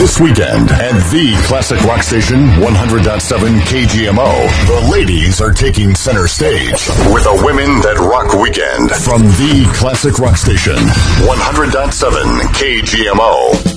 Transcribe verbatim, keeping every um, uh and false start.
This weekend at the Classic Rock Station one hundred point seven K G M O, the ladies are taking center stage with a Women That Rock weekend from the Classic Rock Station one hundred point seven K G M O.